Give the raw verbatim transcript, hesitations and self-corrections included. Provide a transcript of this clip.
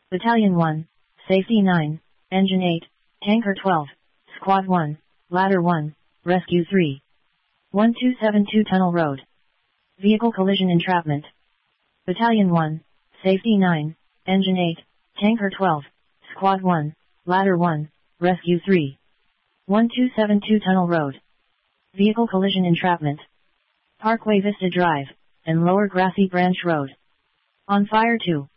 Battalion one, Safety nine, Engine eight, Tanker twelve, Squad one, Ladder one, Rescue three. one two seven two Tunnel Road. Vehicle collision entrapment. Battalion one, Safety nine, Engine eight, Tanker twelve, Squad one, Ladder one, Rescue three. one two seven two Tunnel Road. Vehicle collision entrapment. Parkway Vista Drive, and Lower Grassy Branch Road. On fire two.